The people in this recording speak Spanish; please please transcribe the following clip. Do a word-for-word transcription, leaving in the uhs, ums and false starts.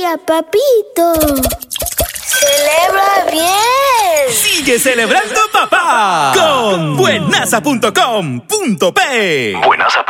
día, papito. ¡Celebra bien! ¡Sigue celebrando papá! Con buenaza punto com punto pe. Buenaza.